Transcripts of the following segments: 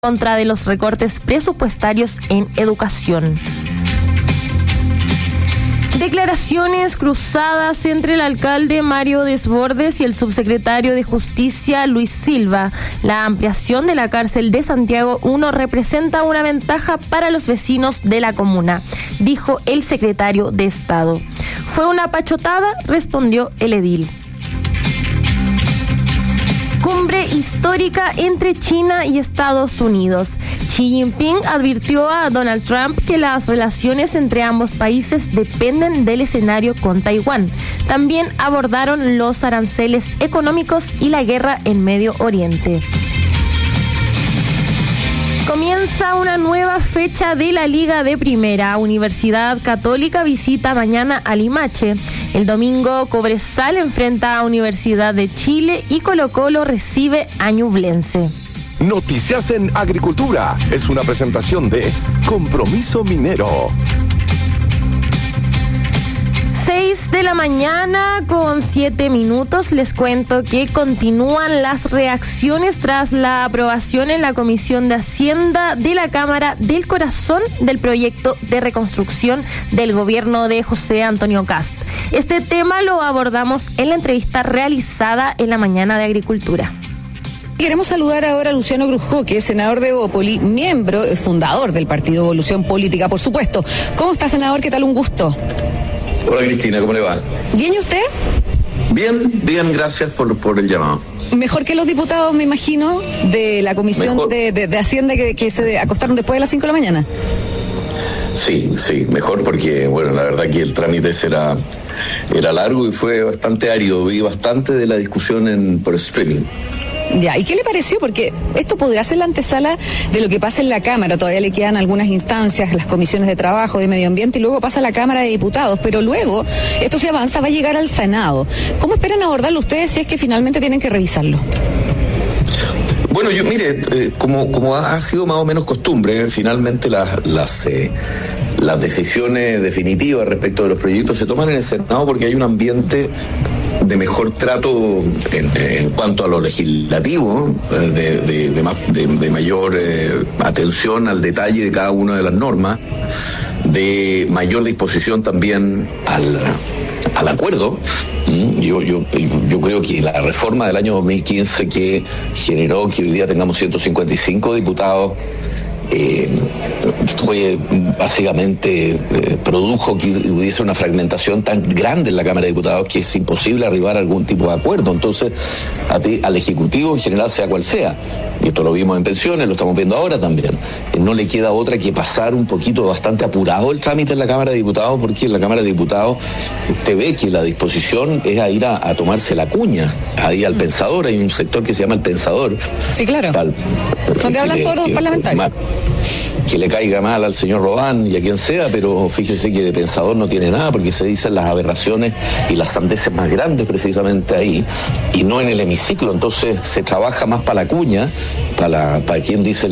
contra de los recortes presupuestarios en educación. Declaraciones cruzadas entre el alcalde Mario Desbordes y el subsecretario de Justicia Luis Silva. La ampliación de la cárcel de Santiago I representa una ventaja para los vecinos de la comuna, dijo el secretario de Estado. Fue una pachotada, respondió el edil. Cumbre histórica entre China y Estados Unidos. Xi Jinping advirtió a Donald Trump que las relaciones entre ambos países dependen del escenario con Taiwán. También abordaron los aranceles económicos y la guerra en Medio Oriente. Comienza una nueva fecha de la Liga de Primera. Universidad Católica visita mañana a Limache. El domingo Cobresal enfrenta a Universidad de Chile y Colo-Colo recibe a Ñublense. Noticias en Agricultura es una presentación de Compromiso Minero. 6 de la mañana con 7 minutos. Les cuento que continúan las reacciones tras la aprobación en la Comisión de Hacienda de la Cámara del Corazón del proyecto de reconstrucción del gobierno de José Antonio Kast. Este tema lo abordamos en la entrevista realizada en la mañana de Agricultura. Queremos saludar ahora a Luciano Grujó, que es senador de Evópoli, miembro, fundador del partido Evolución Política, por supuesto. ¿Cómo está, senador? ¿Qué tal? Un gusto. Hola, Cristina, ¿cómo le va? ¿Bien y usted? Bien, gracias por el llamado. Mejor que los diputados, me imagino, de la Comisión de Hacienda que se acostaron después de las 5 de la mañana. Sí, mejor porque, bueno, la verdad que el trámite era largo y fue bastante árido. Vi bastante de la discusión por streaming. Ya, ¿y qué le pareció? Porque esto podrá ser la antesala de lo que pasa en la Cámara. Todavía le quedan algunas instancias, las comisiones de trabajo, de medio ambiente, y luego pasa a la Cámara de Diputados. Pero luego, esto se avanza, va a llegar al Senado. ¿Cómo esperan abordarlo ustedes si es que finalmente tienen que revisarlo? Bueno, como ha sido más o menos costumbre, finalmente las decisiones definitivas respecto de los proyectos se toman en el Senado porque hay un ambiente de mejor trato en cuanto a lo legislativo, de mayor atención al detalle de cada una de las normas, de mayor disposición también al acuerdo. Yo creo que la reforma del año 2015 que generó que hoy día tengamos 155 diputados fue básicamente produjo que hubiese una fragmentación tan grande en la Cámara de Diputados que es imposible arribar a algún tipo de acuerdo. Entonces, al Ejecutivo en general, sea cual sea, y esto lo vimos en pensiones, lo estamos viendo ahora también, no le queda otra que pasar un poquito bastante apurado el trámite en la Cámara de Diputados, porque en la Cámara de Diputados usted ve que la disposición es a ir a tomarse la cuña, ahí al pensador. Hay un sector que se llama el pensador. Sí, claro. Donde hablan todos los parlamentarios. Que le caiga mal al señor Robán y a quien sea, pero fíjese que de pensador no tiene nada, porque se dicen las aberraciones y las sandeces más grandes precisamente ahí, y no en el hemiciclo. Entonces se trabaja más para la cuña, para quien dice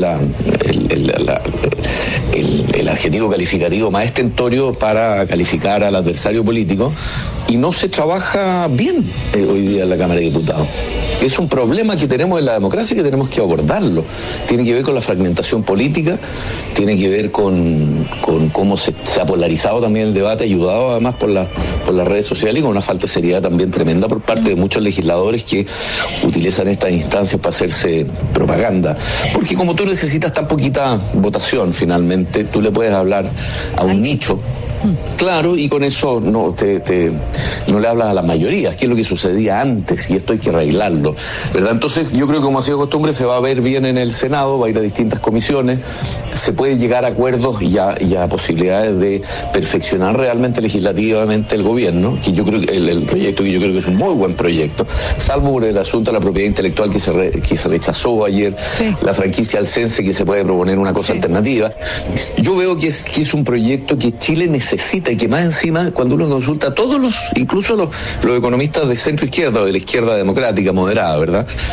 el adjetivo calificativo más estentorio para calificar al adversario político, y no se trabaja bien hoy día en la Cámara de Diputados. Es un problema que tenemos en la democracia y que tenemos que abordarlo. Tiene que ver con la fragmentación política, tiene que ver con cómo se ha polarizado también el debate, ayudado además por las redes sociales, y con una falta de seriedad también tremenda por parte de muchos legisladores que utilizan estas instancias para hacerse propaganda. Porque como tú necesitas tan poquita votación, finalmente, tú le puedes hablar a un nicho. Claro, y con eso no le hablas a las mayorías, que es lo que sucedía antes, y esto hay que arreglarlo, ¿verdad? Entonces yo creo que, como ha sido costumbre, se va a ver bien en el Senado, va a ir a distintas comisiones, se puede llegar a acuerdos y a posibilidades de perfeccionar realmente legislativamente el gobierno, que yo creo que el proyecto, que yo creo que es un muy buen proyecto, salvo por el asunto de la propiedad intelectual que se rechazó ayer, sí. La franquicia al CENSE, que se puede proponer una cosa alternativa. Yo veo que es un proyecto que Chile necesita, y que más encima, cuando uno consulta a todos incluso los economistas de centro izquierda o de la izquierda democrática moderada, ¿verdad?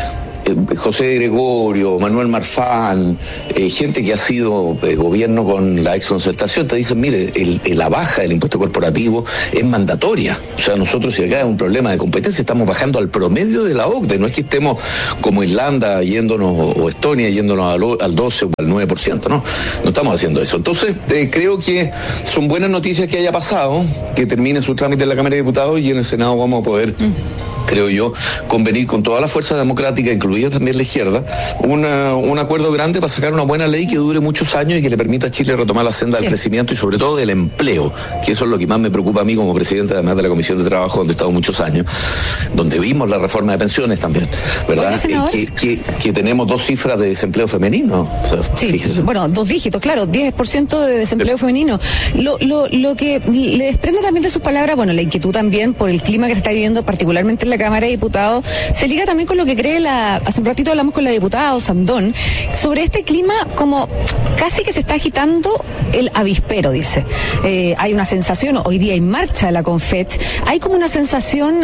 José Gregorio, Manuel Marfán, gente que ha sido gobierno con la exconcertación, te dicen, mire, la baja del impuesto corporativo es mandatoria. O sea, nosotros, si acá hay un problema de competencia, estamos bajando al promedio de la OCDE, no es que estemos como Irlanda yéndonos, o Estonia yéndonos al 12 o al 9%, no estamos haciendo eso. Entonces, creo que son buenas noticias que haya pasado, que termine su trámite en la Cámara de Diputados y en el Senado vamos a poder, creo yo, convenir con toda la fuerza democrática, incluida también la izquierda, un acuerdo grande para sacar una buena ley que dure muchos años y que le permita a Chile retomar la senda del crecimiento y sobre todo del empleo, que eso es lo que más me preocupa a mí como presidente, además de la Comisión de Trabajo, donde he estado muchos años, donde vimos la reforma de pensiones también, ¿verdad? Que tenemos 2 cifras de desempleo femenino. O sea, sí, fíjese. Bueno, 2 dígitos, claro, 10% de desempleo femenino. Lo que le desprendo también de sus palabras, bueno, la inquietud también por el clima que se está viviendo, particularmente en la Cámara de Diputados, se liga también con lo que cree hace un ratito hablamos con la diputada Osandón, sobre este clima como casi que se está agitando el avispero, dice. Hay una sensación, hoy día en marcha la Confech, hay como una sensación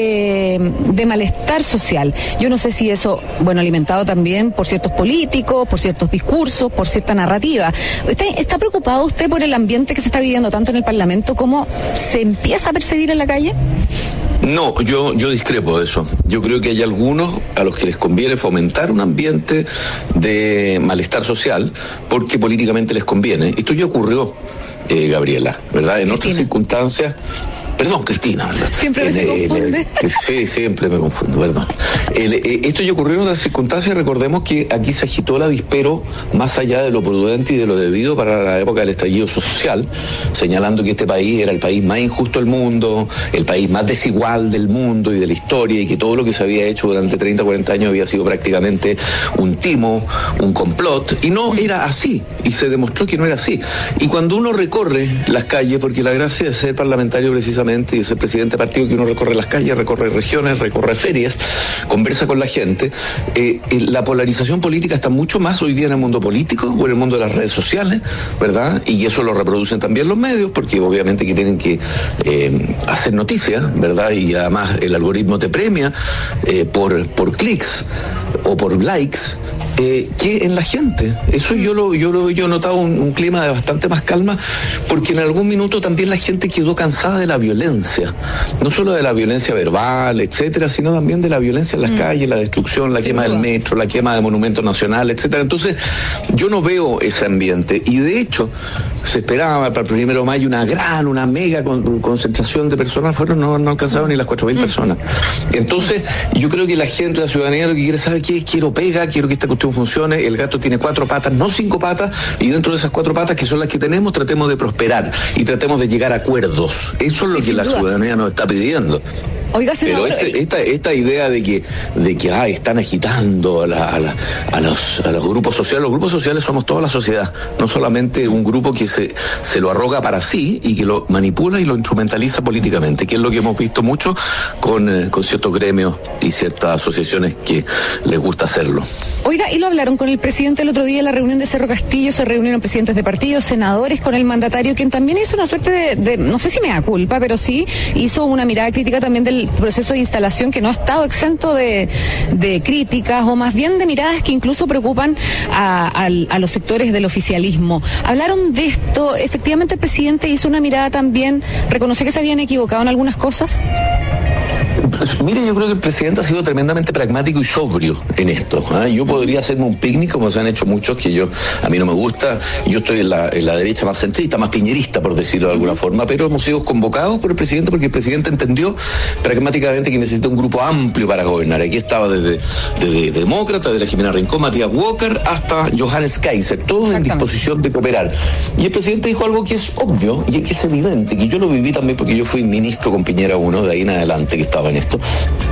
de malestar social. Yo no sé si eso, bueno, alimentado también por ciertos políticos, por ciertos discursos, por cierta narrativa. ¿Está preocupado usted por el ambiente que se está viviendo tanto en el Parlamento como se empieza a percibir en la calle? No, yo discrepo de eso. Yo creo que hay algunos a los que les conviene fomentar un ambiente de malestar social porque políticamente les conviene. Esto ya ocurrió, Gabriela, ¿verdad? En otras circunstancias. Perdón, Cristina. Siempre se confunde. Sí, siempre me confundo, perdón. Esto ya ocurrió en otras circunstancias. Recordemos que aquí se agitó el avispero más allá de lo prudente y de lo debido para la época del estallido social, señalando que este país era el país más injusto del mundo, el país más desigual del mundo y de la historia, y que todo lo que se había hecho durante 30, 40 años había sido prácticamente un timo, un complot, y no era así, y se demostró que no era así. Y cuando uno recorre las calles, porque la gracia de ser parlamentario precisamente y de ser presidente de partido, que uno recorre las calles, recorre regiones, recorre ferias, conversa con la gente, la polarización política está mucho más hoy día en el mundo político o en el mundo de las redes sociales, ¿verdad? Y eso lo reproducen también los medios, porque obviamente que tienen que hacer noticias, ¿verdad? Y además el algoritmo te premia por clics o por likes, que en la gente. Eso yo he notado un clima de bastante más calma, porque en algún minuto también la gente quedó cansada de la violencia, no solo de la violencia verbal, etcétera, sino también de la violencia en las calles, la destrucción, la quema del metro, la quema de monumentos nacionales, etcétera. Entonces, yo no veo ese ambiente, y de hecho, se esperaba para el 1 de mayo una mega concentración de personas, no alcanzaron ni las 4.000 personas. Entonces, yo creo que la gente, la ciudadanía, lo que quiere saber es: quiero pega, quiero que esta cuestión funcione, el gato tiene 4 patas, no 5 patas, y dentro de esas 4 patas, que son las que tenemos, tratemos de prosperar y tratemos de llegar a acuerdos. Eso es lo que la ciudadanía nos está pidiendo. Oiga, senador, pero esta idea de que están agitando a los grupos sociales. Los grupos sociales somos toda la sociedad, no solamente un grupo que se lo arroga para sí y que lo manipula y lo instrumentaliza políticamente, que es lo que hemos visto mucho con ciertos gremios y ciertas asociaciones que les gusta hacerlo. Oiga, ¿y lo hablaron con el presidente el otro día en la reunión de Cerro Castillo? Se reunieron presidentes de partidos, senadores, con el mandatario, quien también hizo una suerte de no sé si me da culpa, pero sí hizo una mirada crítica también del proceso de instalación, que no ha estado exento de críticas, o más bien de miradas que incluso preocupan a los sectores del oficialismo. ¿Hablaron de esto? ¿Efectivamente el presidente hizo una mirada también, reconoció que se habían equivocado en algunas cosas? Mire, yo creo que el presidente ha sido tremendamente pragmático y sobrio en esto. Yo podría hacerme un picnic, como se han hecho muchos, que a mí no me gusta. Yo estoy en la derecha más centrista, más piñerista, por decirlo de alguna forma, pero hemos sido convocados por el presidente porque el presidente entendió pragmáticamente que necesita un grupo amplio para gobernar. Aquí estaba desde demócratas, desde la Jimena Rincón, Matías Walker, hasta Johannes Kaiser, todos en disposición de cooperar. Y el presidente dijo algo que es obvio y que es evidente, que yo lo viví también porque yo fui ministro con Piñera 1, de ahí en adelante que estaba en esto.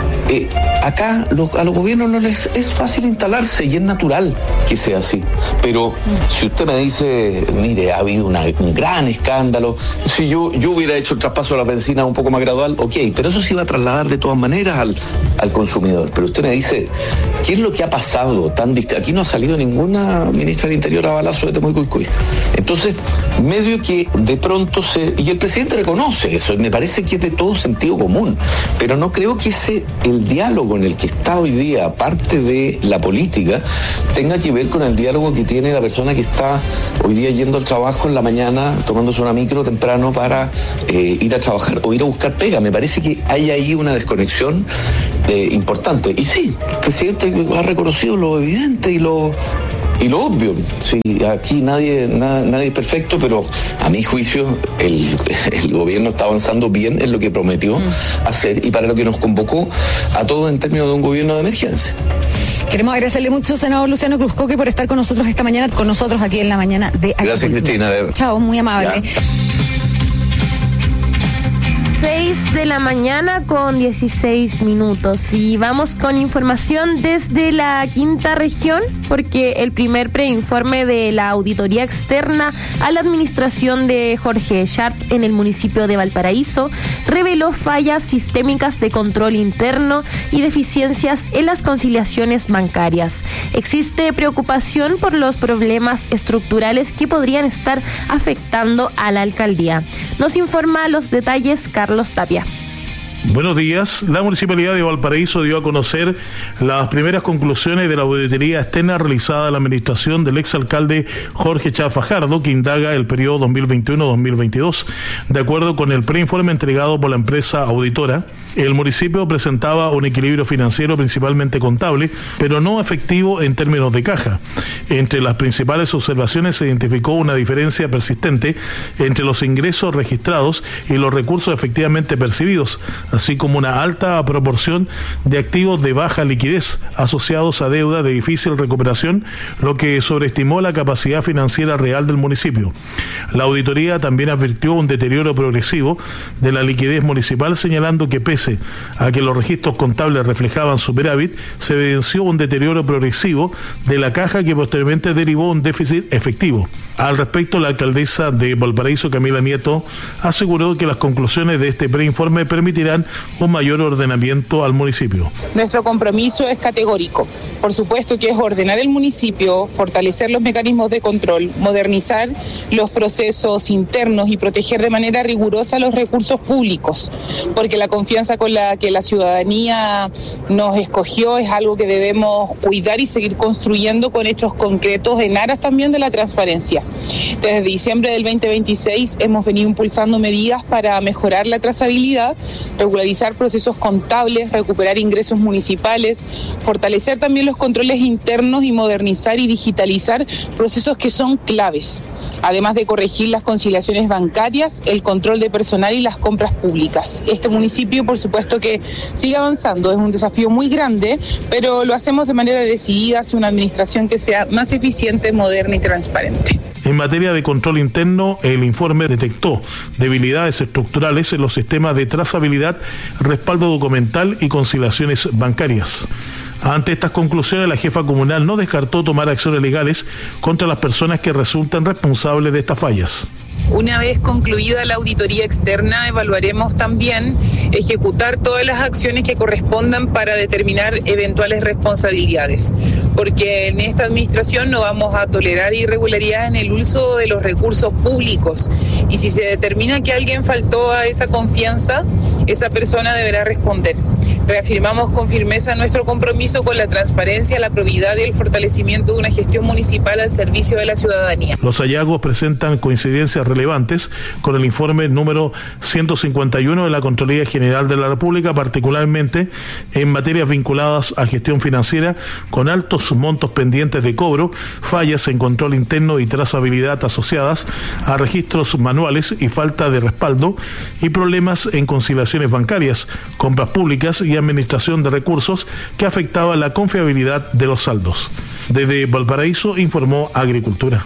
Acá a los gobiernos no les es fácil instalarse y es natural que sea así. Pero si usted me dice, mire, ha habido un gran escándalo, si yo hubiera hecho el traspaso de la benzina un poco más gradual, ok, pero eso se iba a trasladar de todas maneras al consumidor. Pero usted me dice, ¿qué es lo que ha pasado tan distinto? Aquí no ha salido ninguna ministra del Interior a balazo de Temuco. Entonces, medio que de pronto y el presidente reconoce eso, y me parece que es de todo sentido común, pero no creo que el el diálogo en el que está hoy día parte de la política tenga que ver con el diálogo que tiene la persona que está hoy día yendo al trabajo en la mañana, tomándose una micro temprano para ir a trabajar o ir a buscar pega. Me parece que hay ahí una desconexión importante. Y sí, el presidente ha reconocido lo evidente y lo obvio. Sí, aquí nadie es perfecto, pero a mi juicio el gobierno está avanzando bien en lo que prometió hacer y para lo que nos convocó a todos en términos de un gobierno de emergencia. Queremos agradecerle mucho, senador Luciano Cruzcoque, por estar con nosotros esta mañana, con nosotros aquí en la mañana de Agricultura. Gracias, Cristina. Chao, muy amable. Ya. 6 de la mañana con 16 minutos y vamos con información desde la quinta región porque el primer preinforme de la auditoría externa a la administración de Jorge Sharp en el municipio de Valparaíso reveló fallas sistémicas de control interno y deficiencias en las conciliaciones bancarias. Existe preocupación por los problemas estructurales que podrían estar afectando a la alcaldía. Nos informa los detalles Carlos Tapia. Buenos días. La Municipalidad de Valparaíso dio a conocer las primeras conclusiones de la auditoría externa realizada a la administración del exalcalde Jorge Sharp Fajardo, que indaga el periodo 2021-2022. De acuerdo con el preinforme entregado por la empresa auditora, el municipio presentaba un equilibrio financiero principalmente contable, pero no efectivo en términos de caja. Entre las principales observaciones se identificó una diferencia persistente entre los ingresos registrados y los recursos efectivamente percibidos, así como una alta proporción de activos de baja liquidez asociados a deuda de difícil recuperación, lo que sobreestimó la capacidad financiera real del municipio. La auditoría también advirtió un deterioro progresivo de la liquidez municipal, señalando que pese a que los registros contables reflejaban superávit, se evidenció un deterioro progresivo de la caja que posteriormente derivó un déficit efectivo. Al respecto, la alcaldesa de Valparaíso, Camila Nieto, aseguró que las conclusiones de este preinforme permitirán un mayor ordenamiento al municipio. Nuestro compromiso es categórico. Por supuesto que es ordenar el municipio, fortalecer los mecanismos de control, modernizar los procesos internos y proteger de manera rigurosa los recursos públicos, porque la confianza con la que la ciudadanía nos escogió es algo que debemos cuidar y seguir construyendo con hechos concretos en aras también de la transparencia. Desde diciembre del 2026 hemos venido impulsando medidas para mejorar la trazabilidad, regularizar procesos contables, recuperar ingresos municipales, fortalecer también los controles internos y modernizar y digitalizar procesos que son claves, además de corregir las conciliaciones bancarias, el control de personal y las compras públicas. Este municipio, por supuesto que sigue avanzando, es un desafío muy grande, pero lo hacemos de manera decidida hacia una administración que sea más eficiente, moderna y transparente. En materia de control interno, el informe detectó debilidades estructurales en los sistemas de trazabilidad, respaldo documental y conciliaciones bancarias. Ante estas conclusiones, la jefa comunal no descartó tomar acciones legales contra las personas que resultan responsables de estas fallas. Una vez concluida la auditoría externa, evaluaremos también ejecutar todas las acciones que correspondan para determinar eventuales responsabilidades, porque en esta administración no vamos a tolerar irregularidades en el uso de los recursos públicos, y si se determina que alguien faltó a esa confianza, esa persona deberá responder. Reafirmamos con firmeza nuestro compromiso con la transparencia, la probidad y el fortalecimiento de una gestión municipal al servicio de la ciudadanía. Los hallazgos presentan coincidencias relevantes con el informe número 151 de la Contraloría General de la República, particularmente en materias vinculadas a gestión financiera, con altos montos pendientes de cobro, fallas en control interno y trazabilidad asociadas a registros manuales y falta de respaldo, y problemas en conciliaciones bancarias, compras públicas y administración de recursos que afectaba la confiabilidad de los saldos. Desde Valparaíso informó Agricultura.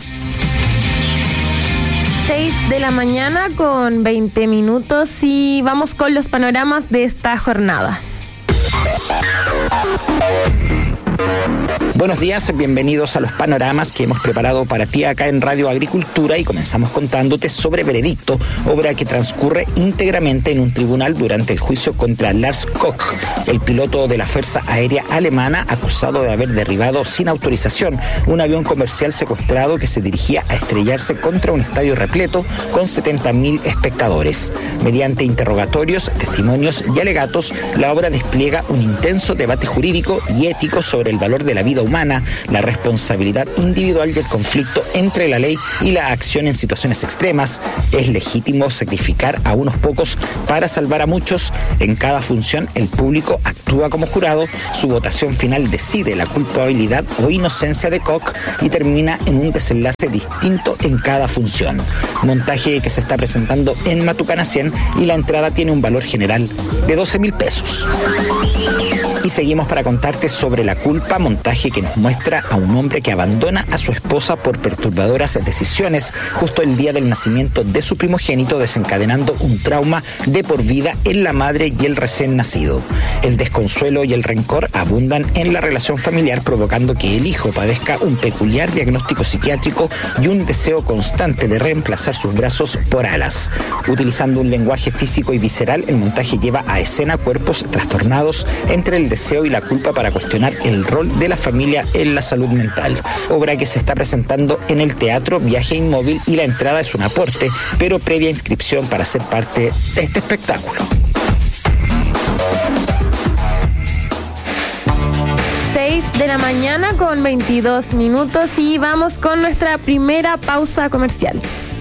6 de la mañana con 20 minutos y vamos con los panoramas de esta jornada. Buenos días, bienvenidos a los panoramas que hemos preparado para ti acá en Radio Agricultura y comenzamos contándote sobre Veredicto, obra que transcurre íntegramente en un tribunal durante el juicio contra Lars Koch, el piloto de la Fuerza Aérea Alemana acusado de haber derribado sin autorización un avión comercial secuestrado que se dirigía a estrellarse contra un estadio repleto con 70.000 espectadores. Mediante interrogatorios, testimonios y alegatos, la obra despliega un intenso debate jurídico y ético sobre el valor de la vida humana, la responsabilidad individual y el conflicto entre la ley y la acción en situaciones extremas. ¿Es legítimo sacrificar a unos pocos para salvar a muchos? En cada función el público actúa como jurado, su votación final decide la culpabilidad o inocencia de Koch y termina en un desenlace distinto en cada función. Montaje que se está presentando en Matucana 100 y la entrada tiene un valor general de 12.000 pesos. Y seguimos para contarte sobre La culpa, montaje que nos muestra a un hombre que abandona a su esposa por perturbadoras decisiones justo el día del nacimiento de su primogénito, desencadenando un trauma de por vida en la madre y el recién nacido. El desconsuelo y el rencor abundan en la relación familiar, provocando que el hijo padezca un peculiar diagnóstico psiquiátrico y un deseo constante de reemplazar sus brazos por alas. Utilizando un lenguaje físico y visceral, el montaje lleva a escena cuerpos trastornados entre el deseo y la culpa para cuestionar el rol de la familia en la salud mental. Obra que se está presentando en el Teatro Viaje Inmóvil y la entrada es un aporte, pero previa inscripción para ser parte de este espectáculo. 6 de la mañana con 22 minutos y vamos con nuestra primera pausa comercial.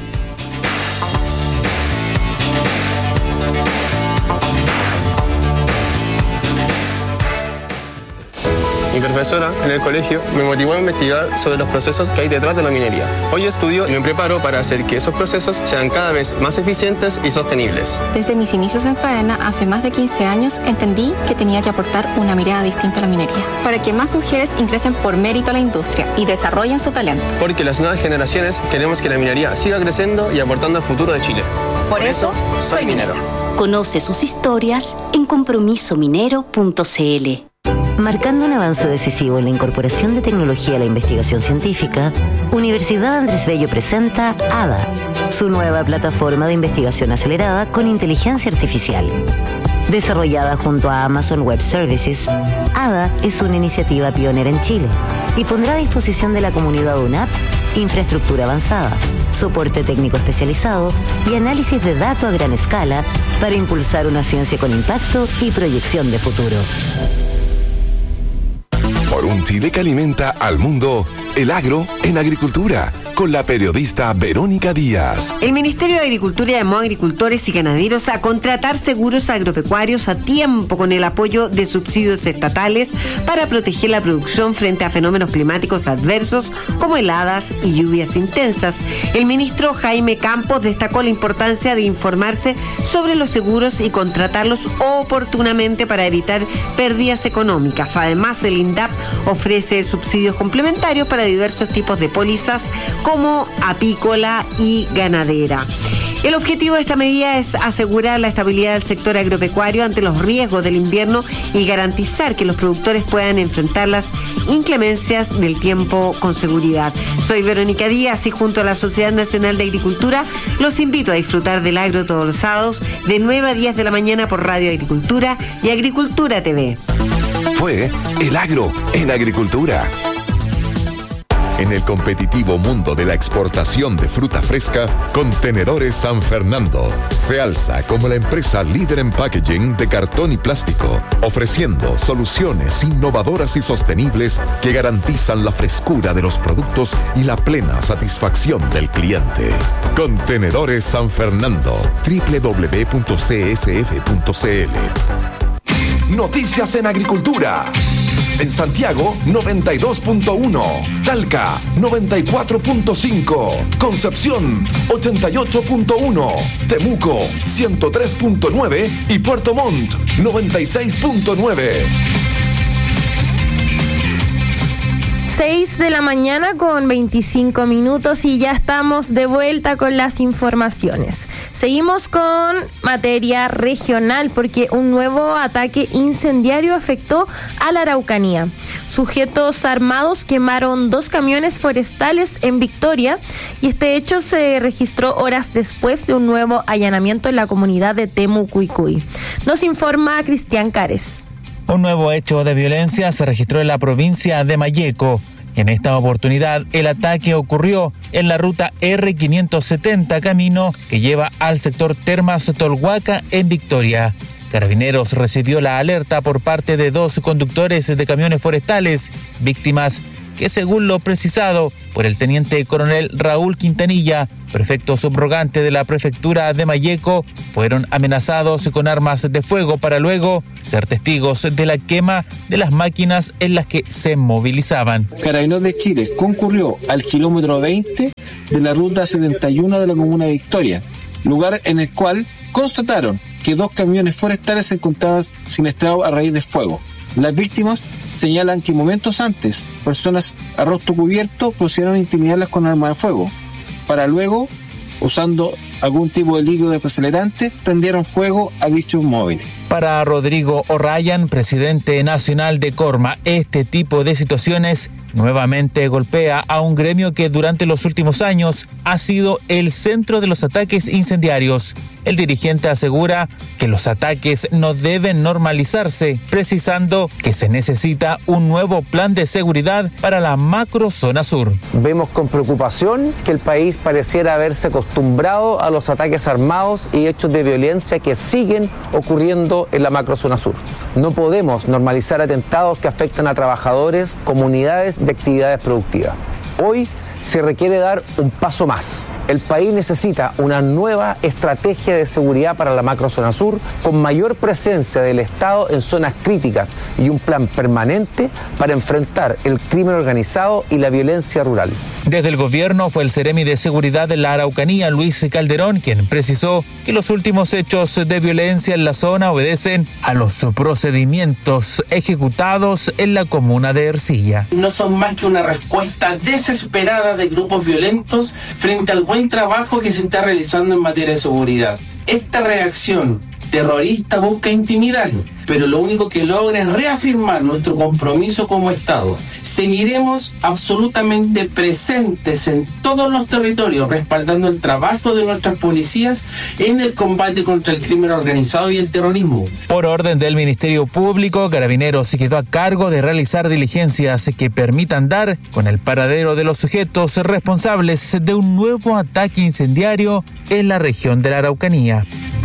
Mi profesora en el colegio me motivó a investigar sobre los procesos que hay detrás de la minería. Hoy estudio y me preparo para hacer que esos procesos sean cada vez más eficientes y sostenibles. Desde mis inicios en faena, hace más de 15 años, entendí que tenía que aportar una mirada distinta a la minería, para que más mujeres ingresen por mérito a la industria y desarrollen su talento. Porque las nuevas generaciones queremos que la minería siga creciendo y aportando al futuro de Chile. Por eso, soy minera. Conoce sus historias en compromisominero.cl. Marcando un avance decisivo en la incorporación de tecnología a la investigación científica, Universidad Andrés Bello presenta ADA, su nueva plataforma de investigación acelerada con inteligencia artificial. Desarrollada junto a Amazon Web Services, ADA es una iniciativa pionera en Chile y pondrá a disposición de la comunidad UNAP infraestructura avanzada, soporte técnico especializado y análisis de datos a gran escala para impulsar una ciencia con impacto y proyección de futuro. Por un Chile que alimenta al mundo, el agro en agricultura, con la periodista Verónica Díaz. El Ministerio de Agricultura llamó a agricultores y ganaderos a contratar seguros agropecuarios a tiempo con el apoyo de subsidios estatales para proteger la producción frente a fenómenos climáticos adversos como heladas y lluvias intensas. El ministro Jaime Campos destacó la importancia de informarse sobre los seguros y contratarlos oportunamente para evitar pérdidas económicas. Además, el INDAP ofrece subsidios complementarios para diversos tipos de pólizas como apícola y ganadera. El objetivo de esta medida es asegurar la estabilidad del sector agropecuario ante los riesgos del invierno y garantizar que los productores puedan enfrentar las inclemencias del tiempo con seguridad. Soy Verónica Díaz y junto a la Sociedad Nacional de Agricultura los invito a disfrutar del agro todos los sábados de 9 a 10 de la mañana por Radio Agricultura y Agricultura TV. Fue El Agro en Agricultura. En el competitivo mundo de la exportación de fruta fresca, Contenedores San Fernando se alza como la empresa líder en packaging de cartón y plástico, ofreciendo soluciones innovadoras y sostenibles que garantizan la frescura de los productos y la plena satisfacción del cliente. Contenedores San Fernando, www.csf.cl. Noticias en Agricultura. En Santiago, 92.1. Talca, 94.5. Concepción, 88.1. Temuco, 103.9. Y Puerto Montt, 96.9. 6 de la mañana con 25 minutos y ya estamos de vuelta con las informaciones. Seguimos con materia regional porque un nuevo ataque incendiario afectó a la Araucanía. Sujetos armados quemaron 2 camiones forestales en Victoria y este hecho se registró horas después de un nuevo allanamiento en la comunidad de Temucuicui. Nos informa Cristian Cares. Un nuevo hecho de violencia se registró en la provincia de Malleco. En esta oportunidad, el ataque ocurrió en la ruta R570, camino que lleva al sector Termas Tolhuaca en Victoria. Carabineros recibió la alerta por parte de 2 conductores de camiones forestales, víctimas que, según lo precisado por el teniente coronel Raúl Quintanilla, prefecto subrogante de la prefectura de Malleco, fueron amenazados con armas de fuego para luego ser testigos de la quema de las máquinas en las que se movilizaban. Carabineros de Chile concurrió al kilómetro 20 de la ruta 71 de la comuna de Victoria, lugar en el cual constataron que 2 camiones forestales se encontraban siniestrados a raíz de fuego. Las víctimas señalan que momentos antes, personas a rostro cubierto procedieron a intimidarlas con armas de fuego, para luego, usando algún tipo de líquido desacelerante, prendieron fuego a dichos móviles. Para Rodrigo O'Ryan, presidente nacional de Corma, este tipo de situaciones nuevamente golpea a un gremio que durante los últimos años ha sido el centro de los ataques incendiarios. El dirigente asegura que los ataques no deben normalizarse, precisando que se necesita un nuevo plan de seguridad para la macrozona sur. Vemos con preocupación que el país pareciera haberse acostumbrado a los ataques armados y hechos de violencia que siguen ocurriendo en la macrozona sur. No podemos normalizar atentados que afectan a trabajadores, comunidades de actividades productivas. Hoy se requiere dar un paso más. El país necesita una nueva estrategia de seguridad para la macrozona sur, con mayor presencia del Estado en zonas críticas y un plan permanente para enfrentar el crimen organizado y la violencia rural. Desde el gobierno fue el Seremi de Seguridad de la Araucanía, Luis Calderón, quien precisó que los últimos hechos de violencia en la zona obedecen a los procedimientos ejecutados en la comuna de Ercilla. No son más que una respuesta desesperada de grupos violentos frente al buen trabajo que se está realizando en materia de seguridad. Esta reacción terrorista busca intimidar, pero lo único que logra es reafirmar nuestro compromiso como Estado. Seguiremos absolutamente presentes en todos los territorios, respaldando el trabajo de nuestras policías en el combate contra el crimen organizado y el terrorismo. Por orden del Ministerio Público, Carabineros se quedó a cargo de realizar diligencias que permitan dar con el paradero de los sujetos responsables de un nuevo ataque incendiario en la región de la Araucanía.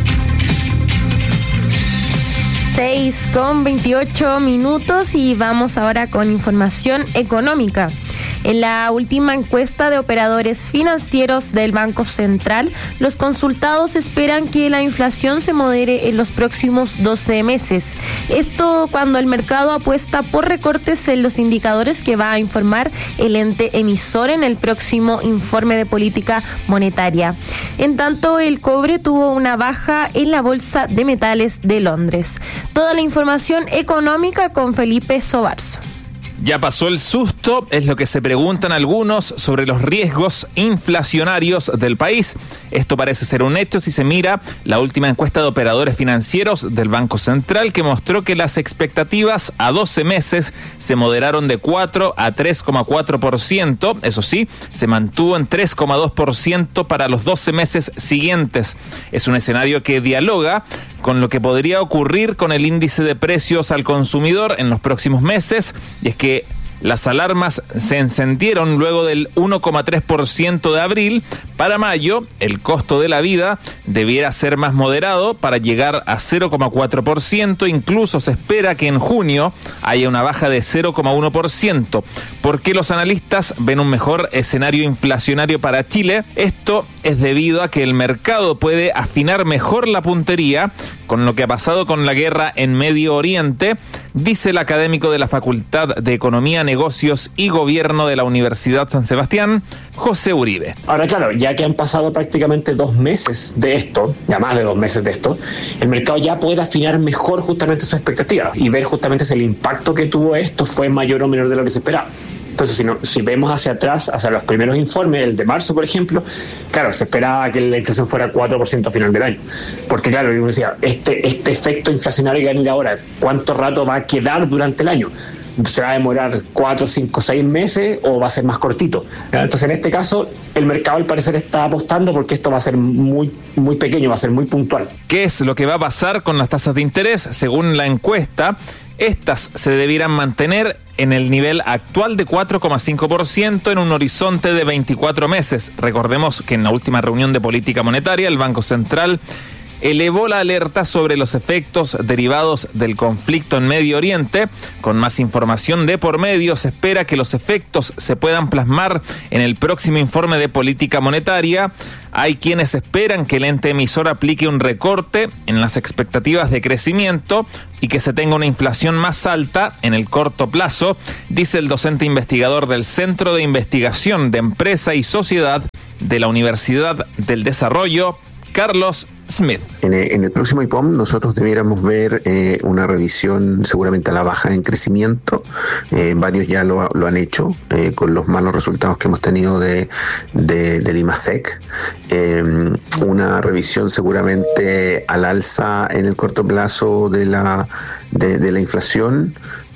6:28 y vamos ahora con información económica. En la última encuesta de operadores financieros del Banco Central, los consultados esperan que la inflación se modere en los próximos 12 meses. Esto cuando el mercado apuesta por recortes en los indicadores que va a informar el ente emisor en el próximo informe de política monetaria. En tanto, el cobre tuvo una baja en la Bolsa de Metales de Londres. Toda la información económica con Felipe Sobarzo. Ya pasó el susto, es lo que se preguntan algunos sobre los riesgos inflacionarios del país. Esto parece ser un hecho si se mira la última encuesta de operadores financieros del Banco Central, que mostró que las expectativas a 12 meses se moderaron de 4 a 3,4%. Eso sí, se mantuvo en 3,2% para los 12 meses siguientes. Es un escenario que dialoga con lo que podría ocurrir con el índice de precios al consumidor en los próximos meses, y es que las alarmas se encendieron luego del 1,3% de abril. Para mayo, el costo de la vida debiera ser más moderado para llegar a 0,4%. Incluso se espera que en junio haya una baja de 0,1%. ¿Por qué los analistas ven un mejor escenario inflacionario para Chile? Esto es debido a que el mercado puede afinar mejor la puntería con lo que ha pasado con la guerra en Medio Oriente, dice el académico de la Facultad de Economía, Negocios y Gobierno de la Universidad San Sebastián, José Uribe. Ahora, claro, ya que han pasado prácticamente 2 meses de esto, ya más de 2 meses de esto, el mercado ya puede afinar mejor justamente sus expectativas y ver justamente si el impacto que tuvo esto fue mayor o menor de lo que se esperaba. Entonces, si vemos hacia atrás, hacia los primeros informes, el de marzo, por ejemplo, claro, se esperaba que la inflación fuera 4% a final del año. Porque, claro, uno decía, este efecto inflacionario que va a venir ahora, ¿cuánto rato va a quedar durante el año? ¿Se va a demorar 4, 5, 6 meses o va a ser más cortito? Entonces, en este caso, el mercado al parecer está apostando porque esto va a ser muy, muy pequeño, va a ser muy puntual. ¿Qué es lo que va a pasar con las tasas de interés? Según la encuesta, estas se debieran mantener en el nivel actual de 4,5% en un horizonte de 24 meses. Recordemos que en la última reunión de política monetaria, el Banco Central elevó la alerta sobre los efectos derivados del conflicto en Medio Oriente. Con más información de por medio, se espera que los efectos se puedan plasmar en el próximo informe de política monetaria. Hay quienes esperan que el ente emisor aplique un recorte en las expectativas de crecimiento y que se tenga una inflación más alta en el corto plazo, dice el docente investigador del Centro de Investigación de Empresa y Sociedad de la Universidad del Desarrollo, Carlos Smith. En el próximo IPOM nosotros debiéramos ver una revisión seguramente a la baja en crecimiento. Varios ya lo han hecho con los malos resultados que hemos tenido del IMASEC. Una revisión seguramente al alza en el corto plazo de la inflación.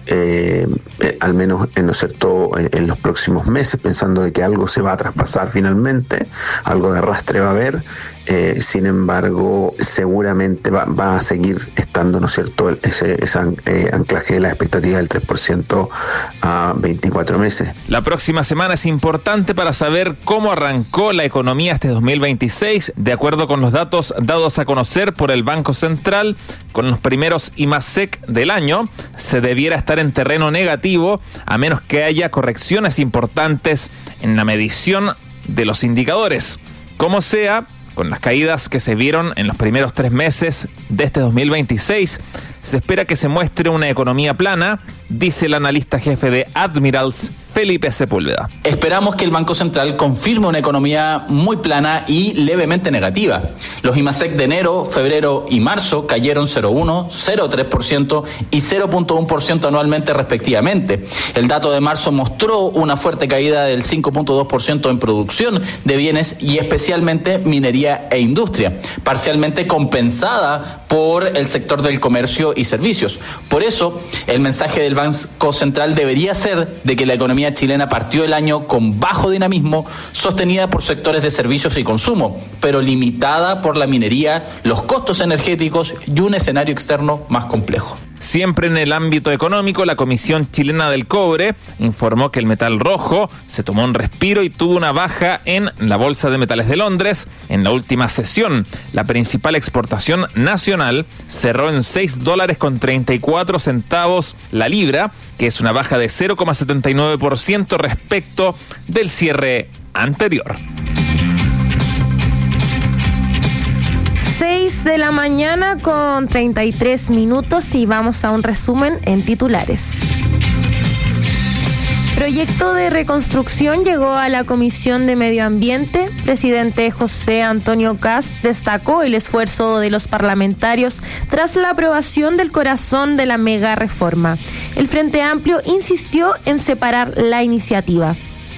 Al menos en los próximos meses, pensando de que algo se va a traspasar finalmente, algo de arrastre va a haber. Sin embargo, seguramente va a seguir estando, ¿no es cierto?, ese anclaje de la expectativa del 3% a 24 meses. La próxima semana es importante para saber cómo arrancó la economía este 2026, de acuerdo con los datos dados a conocer por el Banco Central. Con los primeros IMASEC del año, se debiera estar en terreno negativo, a menos que haya correcciones importantes en la medición de los indicadores. Como sea, con las caídas que se vieron en los primeros 3 meses de este 2026, se espera que se muestre una economía plana, dice el analista jefe de Admirals, Felipe Sepúlveda. Esperamos que el Banco Central confirme una economía muy plana y levemente negativa. Los IMASEC de enero, febrero y marzo cayeron 0,1%, 0,3% y 0,1% anualmente respectivamente. El dato de marzo mostró una fuerte caída del 5,2% en producción de bienes y especialmente minería e industria, parcialmente compensada por el sector del comercio y servicios. Por eso, el mensaje del Banco Central debería ser de que la economía chilena partió el año con bajo dinamismo, sostenida por sectores de servicios y consumo, pero limitada por la minería, los costos energéticos y un escenario externo más complejo. Siempre en el ámbito económico, la Comisión Chilena del Cobre informó que el metal rojo se tomó un respiro y tuvo una baja en la Bolsa de Metales de Londres. En la última sesión, la principal exportación nacional cerró en $6.34 la libra, que es una baja de 0,79% respecto del cierre anterior. 6 de la mañana con 33 minutos y vamos a un resumen en titulares. Proyecto de reconstrucción llegó a la Comisión de Medio Ambiente. Presidente José Antonio Kast destacó el esfuerzo de los parlamentarios tras la aprobación del corazón de la mega reforma. El Frente Amplio insistió en separar la iniciativa.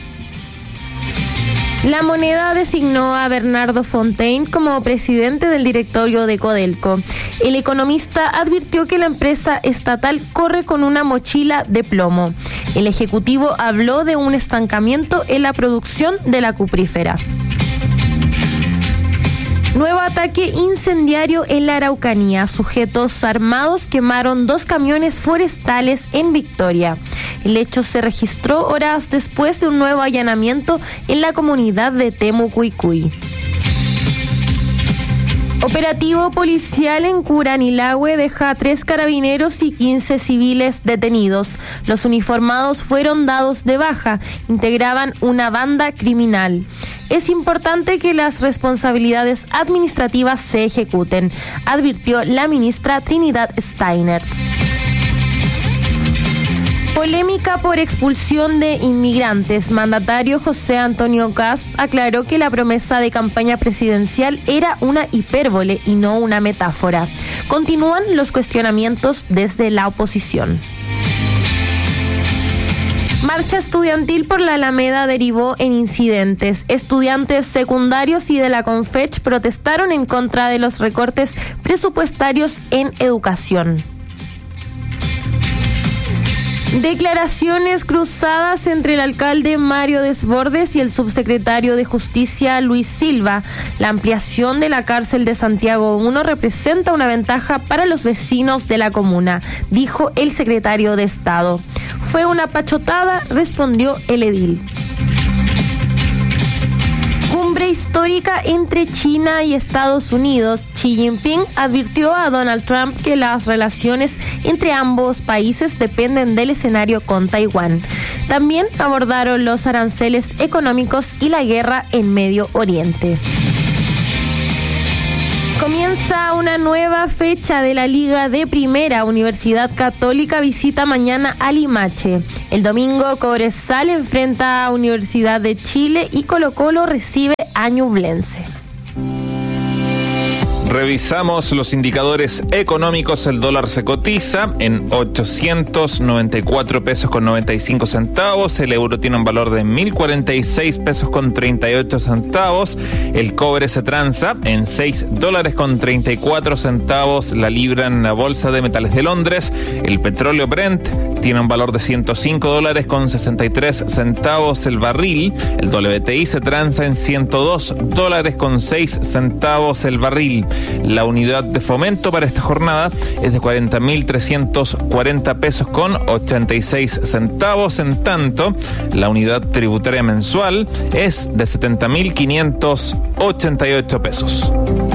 La Moneda designó a Bernardo Fontaine como presidente del directorio de Codelco. El economista advirtió que la empresa estatal corre con una mochila de plomo. El ejecutivo habló de un estancamiento en la producción de la cuprífera. Nuevo ataque incendiario en la Araucanía. Sujetos armados quemaron 2 camiones forestales en Victoria. El hecho se registró horas después de un nuevo allanamiento en la comunidad de Temucuicui. Operativo policial en Curanilahue deja a 3 carabineros y 15 civiles detenidos. Los uniformados fueron dados de baja, integraban una banda criminal. Es importante que las responsabilidades administrativas se ejecuten, advirtió la ministra Trinidad Steiner. Polémica por expulsión de inmigrantes. Mandatario José Antonio Kast aclaró que la promesa de campaña presidencial era una hipérbole y no una metáfora. Continúan los cuestionamientos desde la oposición. Marcha estudiantil por la Alameda derivó en incidentes. Estudiantes secundarios y de la Confech protestaron en contra de los recortes presupuestarios en educación. Declaraciones cruzadas entre el alcalde Mario Desbordes y el subsecretario de Justicia Luis Silva. La ampliación de la cárcel de Santiago I representa una ventaja para los vecinos de la comuna, dijo el secretario de Estado. Fue una pachotada, respondió el edil. Cumbre histórica entre China y Estados Unidos. Xi Jinping advirtió a Donald Trump que las relaciones entre ambos países dependen del escenario con Taiwán. También abordaron los aranceles económicos y la guerra en Medio Oriente. Comienza una nueva fecha de la Liga de Primera. Universidad Católica visita mañana a Limache. El domingo Cobresal enfrenta a Universidad de Chile y Colo-Colo recibe a Ñublense. Revisamos los indicadores económicos. El dólar se cotiza en 894 pesos con 95 centavos. El euro tiene un valor de 1.046 pesos con 38 centavos. El cobre se transa en 6 dólares con 34 centavos la libra en la bolsa de metales de Londres. El petróleo Brent tiene un valor de 105 dólares con 63 centavos el barril. El WTI se transa en 102 dólares con 6 centavos el barril. La unidad de fomento para esta jornada es de 40.340 pesos con 86 centavos. En tanto, la unidad tributaria mensual es de 70.588 pesos.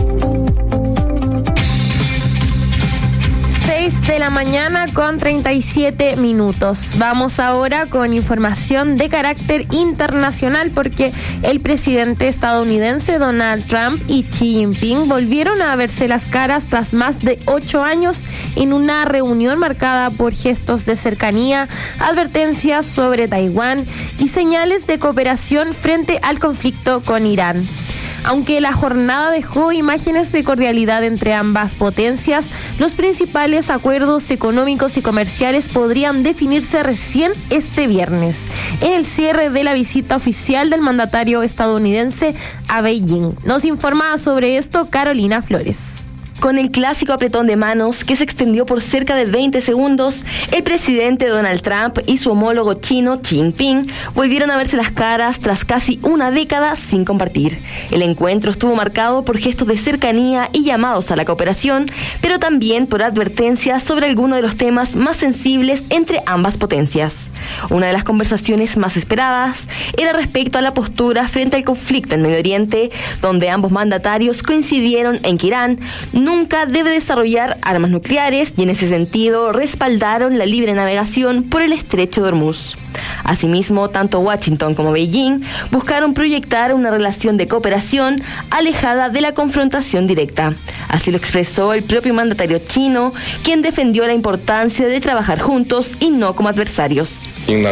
6 de la mañana con 37 minutos. Vamos ahora con información de carácter internacional porque el presidente estadounidense Donald Trump y Xi Jinping volvieron a verse las caras tras más de 8 años en una reunión marcada por gestos de cercanía, advertencias sobre Taiwán y señales de cooperación frente al conflicto con Irán. Aunque la jornada dejó imágenes de cordialidad entre ambas potencias, los principales acuerdos económicos y comerciales podrían definirse recién este viernes, en el cierre de la visita oficial del mandatario estadounidense a Beijing. Nos informa sobre esto Carolina Flores. Con el clásico apretón de manos que se extendió por cerca de 20 segundos, el presidente Donald Trump y su homólogo chino Xi Jinping volvieron a verse las caras tras casi una década sin compartir. El encuentro estuvo marcado por gestos de cercanía y llamados a la cooperación, pero también por advertencias sobre algunos de los temas más sensibles entre ambas potencias. Una de las conversaciones más esperadas era respecto a la postura frente al conflicto en Medio Oriente, donde ambos mandatarios coincidieron en que Irán nunca debe desarrollar armas nucleares y en ese sentido respaldaron la libre navegación por el estrecho de Hormuz. Asimismo, tanto Washington como Beijing buscaron proyectar una relación de cooperación alejada de la confrontación directa. Así lo expresó el propio mandatario chino, quien defendió la importancia de trabajar juntos y no como adversarios.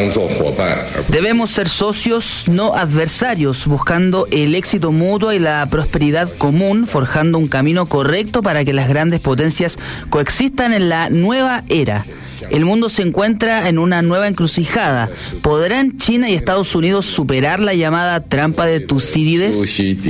Debemos ser socios, no adversarios, buscando el éxito mutuo y la prosperidad común, forjando un camino correcto para que las grandes potencias coexistan en la nueva era. El mundo se encuentra en una nueva encrucijada. ¿Podrán China y Estados Unidos superar la llamada trampa de Tucídides?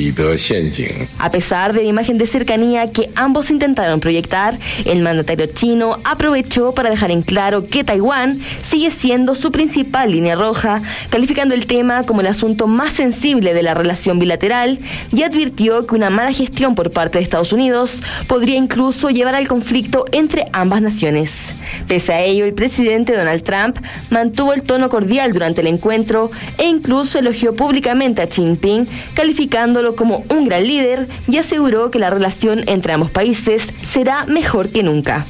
A pesar de la imagen de cercanía que ambos intentaron proyectar, el mandatario chino aprovechó para dejar en claro que Taiwán sigue siendo su principal línea roja, calificando el tema como el asunto más sensible de la relación bilateral y advirtió que una mala gestión por parte de Estados Unidos podría incluso llevar al conflicto entre ambas naciones. Pese a ello, el presidente Donald Trump mantuvo el tono cordial durante el encuentro e incluso elogió públicamente a Xi Jinping, calificándolo como un gran líder y aseguró que la relación entre ambos países será mejor que nunca.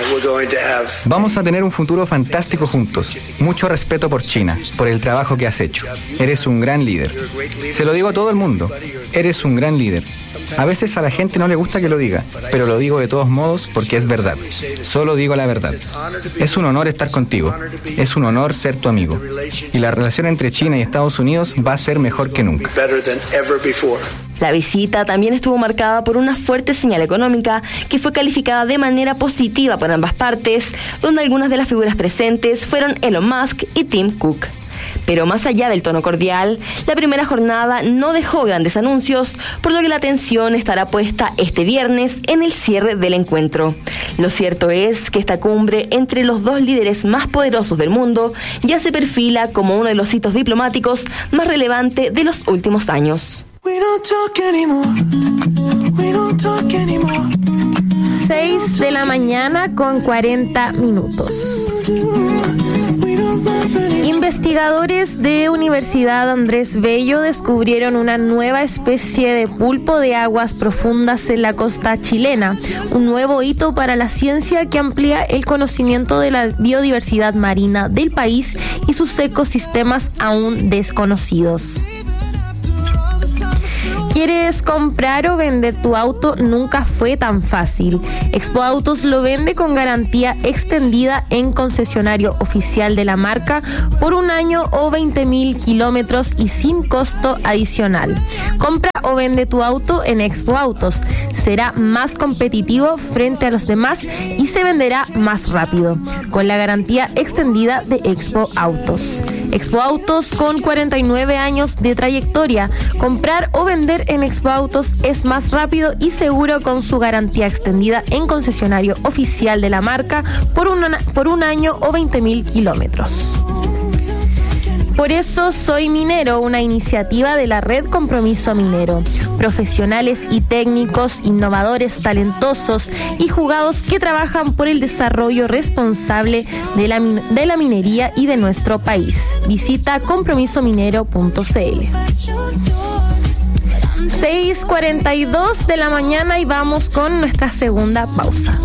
Vamos a tener un futuro fantástico juntos. Mucho respeto por China, por el trabajo que has hecho. Eres un gran líder. Se lo digo a todo el mundo. Eres un gran líder. A veces a la gente no le gusta que lo diga, pero lo digo de todos modos porque es verdad. Solo digo la verdad. Es un honor estar contigo. Es un honor ser tu amigo. Y la relación entre China y Estados Unidos va a ser mejor que nunca. La visita también estuvo marcada por una fuerte señal económica que fue calificada de manera positiva por ambas partes, donde algunas de las figuras presentes fueron Elon Musk y Tim Cook. Pero más allá del tono cordial, la primera jornada no dejó grandes anuncios, por lo que la atención estará puesta este viernes en el cierre del encuentro. Lo cierto es que esta cumbre entre los dos líderes más poderosos del mundo ya se perfila como uno de los hitos diplomáticos más relevantes de los últimos años. 6 de la mañana con 40 minutos. Investigadores de Universidad Andrés Bello descubrieron una nueva especie de pulpo de aguas profundas en la costa chilena, un nuevo hito para la ciencia que amplía el conocimiento de la biodiversidad marina del país y sus ecosistemas aún desconocidos. ¿Quieres comprar o vender tu auto? Nunca fue tan fácil. Expo Autos lo vende con garantía extendida en concesionario oficial de la marca por un año o 20.000 kilómetros y sin costo adicional. Compra o vende tu auto en Expo Autos. Será más competitivo frente a los demás y se venderá más rápido, con la garantía extendida de Expo Autos. Expo Autos, con 49 años de trayectoria. Comprar o vender en Expo Autos es más rápido y seguro con su garantía extendida en concesionario oficial de la marca por un año o 20.000 kilómetros. Por eso soy minero, una iniciativa de la Red Compromiso Minero. Profesionales y técnicos, innovadores, talentosos y jugados que trabajan por el desarrollo responsable de la minería y de nuestro país. Visita compromisominero.cl. 6:42 de la mañana y vamos con nuestra segunda pausa.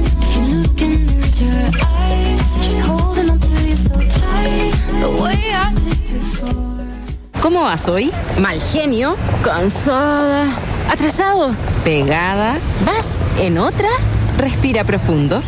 ¿Cómo vas hoy? ¿Mal genio? ¿Cansada? ¿Atrasado? ¿Pegada? ¿Vas en otra? Respira profundo.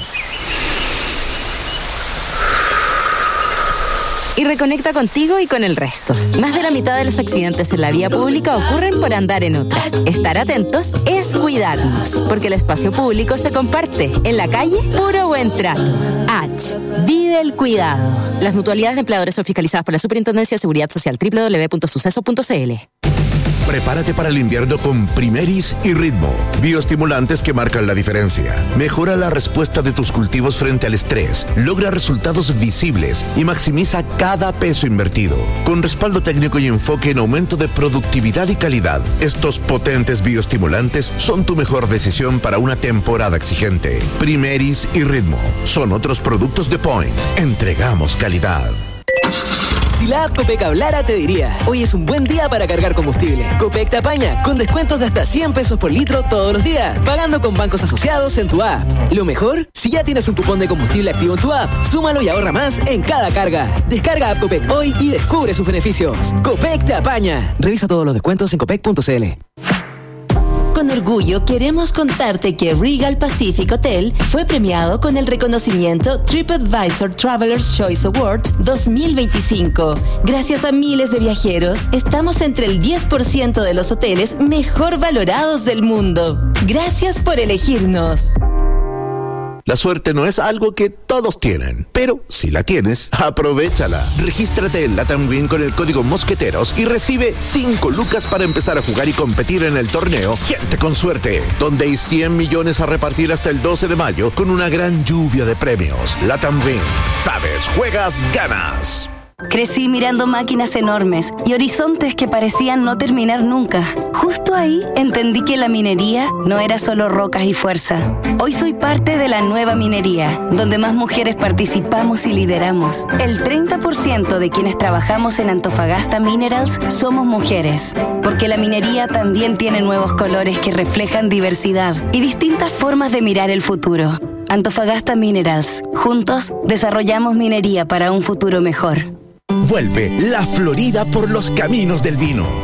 Y reconecta contigo y con el resto. Más de la mitad de los accidentes en la vía pública ocurren por andar en otra. Estar atentos es cuidarnos, porque el espacio público se comparte. En la calle, puro buen trato. H. Vive el cuidado. Las mutualidades de empleadores son fiscalizadas por la Superintendencia de Seguridad Social. www.suceso.cl. Prepárate para el invierno con Primeris y Ritmo, bioestimulantes que marcan la diferencia. Mejora la respuesta de tus cultivos frente al estrés, logra resultados visibles y maximiza cada peso invertido. Con respaldo técnico y enfoque en aumento de productividad y calidad, estos potentes bioestimulantes son tu mejor decisión para una temporada exigente. Primeris y Ritmo son otros productos de Point. Entregamos calidad. Si la app Copec hablara, te diría: hoy es un buen día para cargar combustible. Copec te apaña con descuentos de hasta 100 pesos por litro todos los días, pagando con bancos asociados en tu app. Lo mejor, si ya tienes un cupón de combustible activo en tu app, súmalo y ahorra más en cada carga. Descarga app Copec hoy y descubre sus beneficios. Copec te apaña. Revisa todos los descuentos en copec.cl. Con orgullo queremos contarte que Regal Pacific Hotel fue premiado con el reconocimiento TripAdvisor Traveler's Choice Awards 2025. Gracias a miles de viajeros, estamos entre el 10% de los hoteles mejor valorados del mundo. Gracias por elegirnos. La suerte no es algo que todos tienen, pero si la tienes, aprovéchala. Regístrate en Latam Win con el código Mosqueteros y recibe 5 lucas para empezar a jugar y competir en el torneo Gente con Suerte, donde hay 100 millones a repartir hasta el 12 de mayo con una gran lluvia de premios. Latam Win. Sabes, juegas, ganas. Crecí mirando máquinas enormes y horizontes que parecían no terminar nunca. Justo ahí entendí que la minería no era solo rocas y fuerza. Hoy soy parte de la nueva minería, donde más mujeres participamos y lideramos. El 30% de quienes trabajamos en Antofagasta Minerals somos mujeres, porque la minería también tiene nuevos colores que reflejan diversidad y distintas formas de mirar el futuro. Antofagasta Minerals. Juntos desarrollamos minería para un futuro mejor. Vuelve la Florida por los caminos del vino.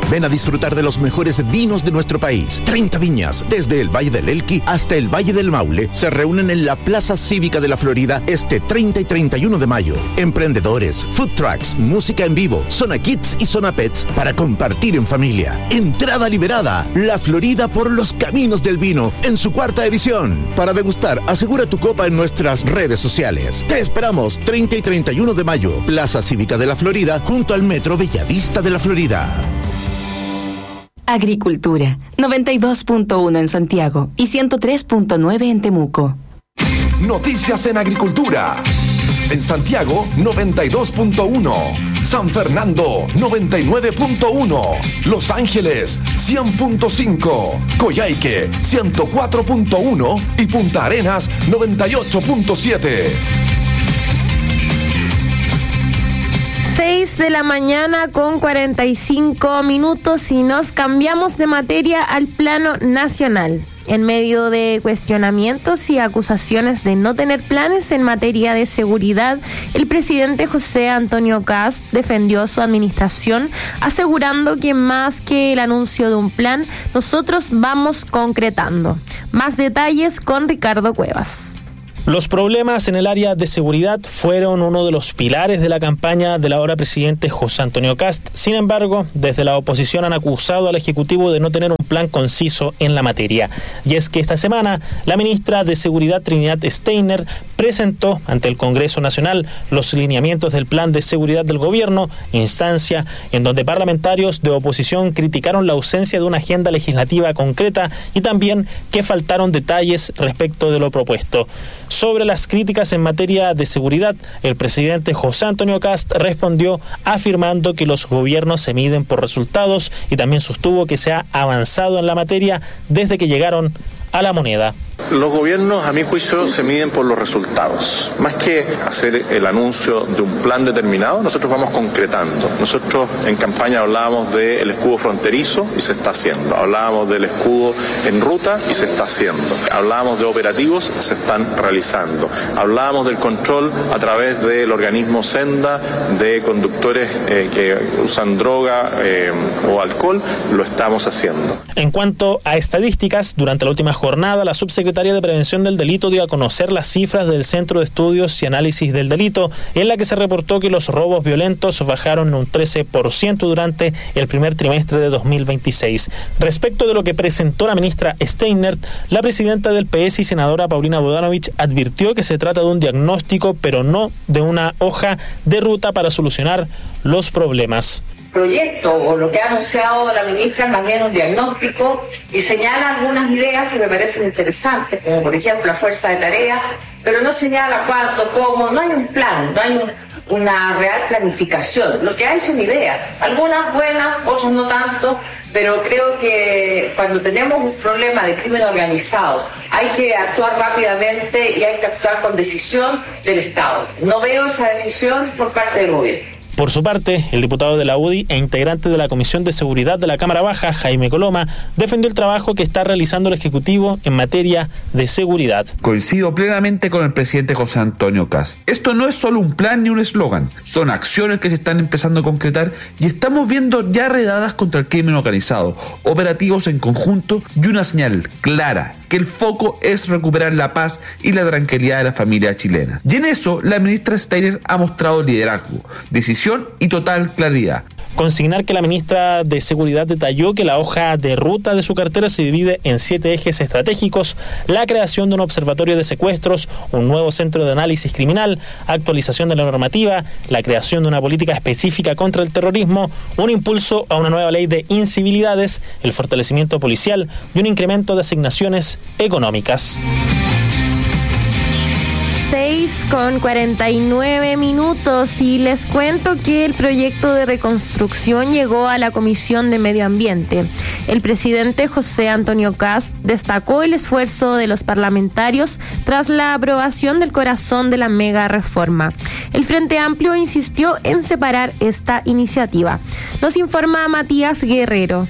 Ven a disfrutar de los mejores vinos de nuestro país. 30 viñas, desde el Valle del Elqui hasta el Valle del Maule, se reúnen en la Plaza Cívica de la Florida este 30 y 31 de mayo. Emprendedores, food trucks, música en vivo, zona kids y zona pets para compartir en familia. Entrada liberada. La Florida por los caminos del vino en su 4ª edición. Para degustar, asegura tu copa en nuestras redes sociales. Te esperamos 30 y 31 de mayo. Plaza Cívica de la Florida junto al Metro Bellavista de la Florida. Agricultura, 92.1 en Santiago y 103.9 en Temuco. Noticias en agricultura. En Santiago, 92.1. San Fernando, 99.1. Los Ángeles, 100.5. Coyhaique, 104.1. Y Punta Arenas, 98.7. 6 de la mañana con 45 minutos y nos cambiamos de materia al plano nacional. En medio de cuestionamientos y acusaciones de no tener planes en materia de seguridad, el presidente José Antonio Kast defendió su administración, asegurando que más que el anuncio de un plan, nosotros vamos concretando. Más detalles con Ricardo Cuevas. Los problemas en el área de seguridad fueron uno de los pilares de la campaña del ahora presidente José Antonio Kast. Sin embargo, desde la oposición han acusado al Ejecutivo de no tener un plan conciso en la materia. Y es que esta semana, la ministra de Seguridad Trinidad Steiner presentó ante el Congreso Nacional los lineamientos del plan de seguridad del gobierno, instancia en donde parlamentarios de oposición criticaron la ausencia de una agenda legislativa concreta y también que faltaron detalles respecto de lo propuesto. Sobre las críticas en materia de seguridad, el presidente José Antonio Kast respondió afirmando que los gobiernos se miden por resultados y también sostuvo que se ha avanzado en la materia desde que llegaron a la moneda. Los gobiernos, a mi juicio, se miden por los resultados. Más que hacer el anuncio de un plan determinado, nosotros vamos concretando. Nosotros en campaña hablábamos del escudo fronterizo y se está haciendo. Hablábamos del escudo en ruta y se está haciendo. Hablábamos de operativos, se están realizando. Hablábamos del control a través del organismo Senda de conductores que usan droga o alcohol, lo estamos haciendo. En cuanto a estadísticas, durante la última jornada, la subsecretaria de Prevención del Delito dio a conocer las cifras del Centro de Estudios y Análisis del Delito, en la que se reportó que los robos violentos bajaron un 13% durante el primer trimestre de 2026. Respecto de lo que presentó la ministra Steiner, la presidenta del PS y senadora Paulina Bodanovich advirtió que se trata de un diagnóstico, pero no de una hoja de ruta para solucionar los problemas. Proyecto o lo que ha anunciado la ministra es más bien un diagnóstico y señala algunas ideas que me parecen interesantes, como por ejemplo la fuerza de tarea, pero no señala cuánto, cómo, no hay un plan, no hay una real planificación. Lo que hay son ideas, algunas buenas, otras no tanto, pero creo que cuando tenemos un problema de crimen organizado hay que actuar rápidamente y hay que actuar con decisión del Estado. No veo esa decisión por parte del gobierno. Por su parte, el diputado de la UDI e integrante de la Comisión de Seguridad de la Cámara Baja, Jaime Coloma, defendió el trabajo que está realizando el Ejecutivo en materia de seguridad. Coincido plenamente con el presidente José Antonio Kast. Esto no es solo un plan ni un eslogan, son acciones que se están empezando a concretar y estamos viendo ya redadas contra el crimen organizado, operativos en conjunto y una señal clara que el foco es recuperar la paz y la tranquilidad de la familia chilena. Y en eso, la ministra Steiner ha mostrado liderazgo, decisión y total claridad. Consignar que la ministra de Seguridad detalló que la hoja de ruta de su cartera se divide en 7 ejes estratégicos: la creación de un observatorio de secuestros, un nuevo centro de análisis criminal, actualización de la normativa, la creación de una política específica contra el terrorismo, un impulso a una nueva ley de incivilidades, el fortalecimiento policial y un incremento de asignaciones económicas. 6:49 y les cuento que el proyecto de reconstrucción llegó a la Comisión de Medio Ambiente. El presidente José Antonio Kast destacó el esfuerzo de los parlamentarios tras la aprobación del corazón de la mega reforma. El Frente Amplio insistió en separar esta iniciativa. Nos informa Matías Guerrero.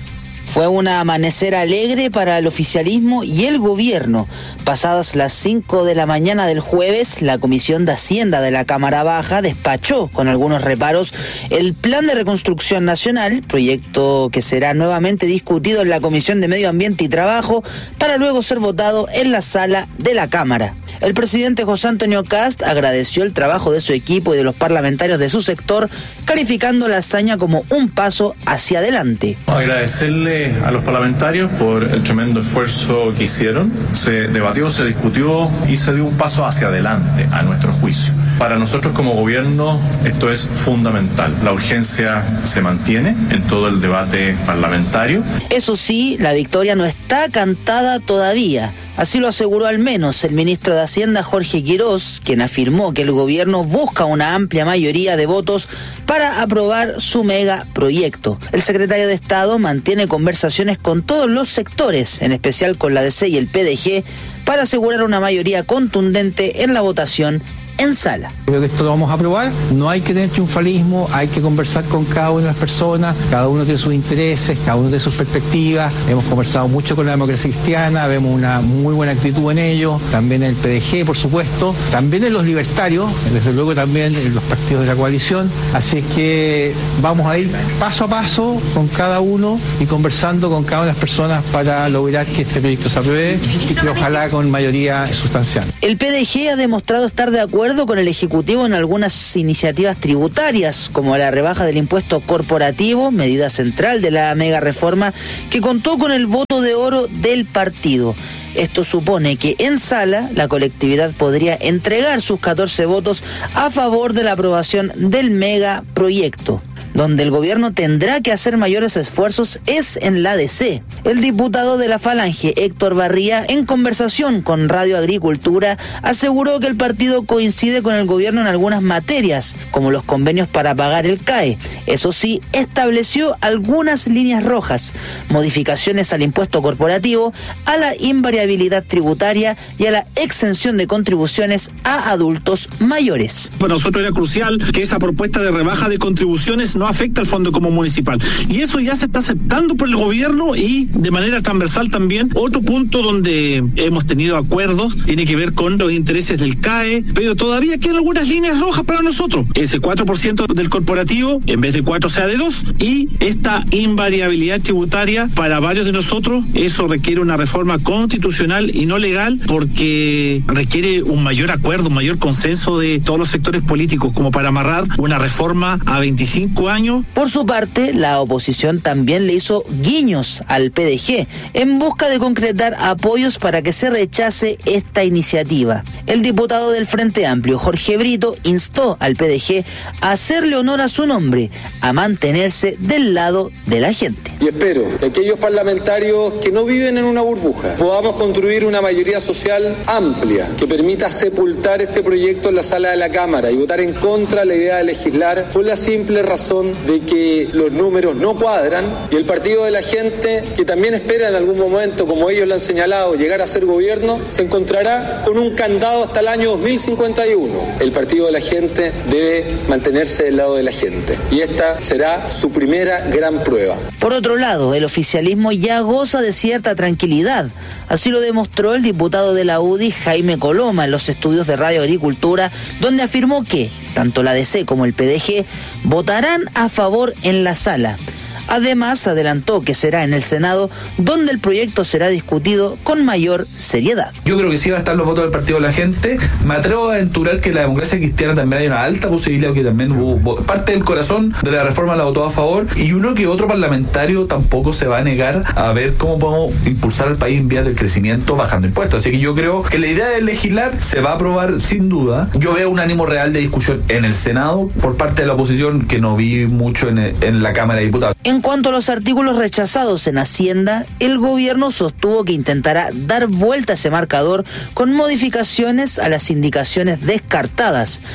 Fue un amanecer alegre para el oficialismo y el gobierno. Pasadas las 5 de la mañana del jueves, la Comisión de Hacienda de la Cámara Baja despachó con algunos reparos el Plan de Reconstrucción Nacional, proyecto que será nuevamente discutido en la Comisión de Medio Ambiente y Trabajo para luego ser votado en la sala de la Cámara. El presidente José Antonio Kast agradeció el trabajo de su equipo y de los parlamentarios de su sector, calificando la hazaña como un paso hacia adelante. Agradecerle a los parlamentarios por el tremendo esfuerzo que hicieron. Se debatió, se discutió y se dio un paso hacia adelante, a nuestro juicio. Para nosotros como gobierno esto es fundamental. La urgencia se mantiene en todo el debate parlamentario. Eso sí, la victoria no está cantada todavía. Así lo aseguró al menos el ministro de Hacienda Jorge Quirós, quien afirmó que el gobierno busca una amplia mayoría de votos para aprobar su megaproyecto. El secretario de Estado mantiene conversaciones con todos los sectores, en especial con la DC y el PDG, para asegurar una mayoría contundente en la votación en sala. Creo que esto lo vamos a aprobar, no hay que tener triunfalismo, hay que conversar con cada una de las personas, cada uno tiene sus intereses, cada uno tiene sus perspectivas. Hemos conversado mucho con la democracia cristiana, vemos una muy buena actitud en ello, también en el PDG, por supuesto, también en los libertarios, desde luego también en los partidos de la coalición, así es que vamos a ir paso a paso con cada uno y conversando con cada una de las personas para lograr que este proyecto se apruebe y ojalá con mayoría sustancial. El PDG ha demostrado estar de acuerdo con el Ejecutivo en algunas iniciativas tributarias, como la rebaja del impuesto corporativo, medida central de la mega reforma que contó con el voto de oro del partido. Esto supone que en sala la colectividad podría entregar sus 14 votos a favor de la aprobación del megaproyecto. Donde el gobierno tendrá que hacer mayores esfuerzos es en la DC. El diputado de la Falange, Héctor Barría, en conversación con Radio Agricultura, aseguró que el partido coincide con el gobierno en algunas materias, como los convenios para pagar el CAE. Eso sí, estableció algunas líneas rojas, modificaciones al impuesto corporativo, a la invariabilidad tributaria y a la exención de contribuciones a adultos mayores. Para nosotros era crucial que esa propuesta de rebaja de contribuciones no afecta al Fondo Común Municipal. Y eso ya se está aceptando por el gobierno y de manera transversal también. Otro punto donde hemos tenido acuerdos tiene que ver con los intereses del CAE, pero todavía quedan algunas líneas rojas para nosotros. Ese 4% del corporativo, en vez de 4 sea de 2, y esta invariabilidad tributaria para varios de nosotros, eso requiere una reforma constitucional y no legal, porque requiere un mayor acuerdo, un mayor consenso de todos los sectores políticos, como para amarrar una reforma a 25 años. Por su parte, la oposición también le hizo guiños al PDG en busca de concretar apoyos para que se rechace esta iniciativa. El diputado del Frente Amplio, Jorge Brito, instó al PDG a hacerle honor a su nombre, a mantenerse del lado de la gente. Y espero que aquellos parlamentarios que no viven en una burbuja podamos construir una mayoría social amplia que permita sepultar este proyecto en la sala de la Cámara y votar en contra de la idea de legislar por la simple razón de que los números no cuadran y el partido de la gente, que también espera en algún momento, como ellos lo han señalado, llegar a ser gobierno, se encontrará con un candado hasta el año 2051. El partido de la gente debe mantenerse del lado de la gente y esta será su primera gran prueba. Por otro lado, el oficialismo ya goza de cierta tranquilidad. Así lo demostró el diputado de la UDI, Jaime Coloma, en los estudios de Radio Agricultura, donde afirmó que tanto la DC como el PDG votarán a favor en la sala. Además, adelantó que será en el Senado donde el proyecto será discutido con mayor seriedad. Yo creo que sí va a estar los votos del partido de la gente. Me atrevo a aventurar que la democracia cristiana también hay una alta posibilidad, que también hubo parte del corazón de la reforma la votó a favor, y uno que otro parlamentario tampoco se va a negar a ver cómo podemos impulsar al país en vías del crecimiento bajando impuestos. Así que yo creo que la idea de legislar se va a aprobar sin duda. Yo veo un ánimo real de discusión en el Senado por parte de la oposición que no vi mucho en la Cámara de Diputados. En cuanto a los artículos rechazados en Hacienda, el gobierno sostuvo que intentará dar vuelta a ese marcador con modificaciones a las indicaciones descartadas.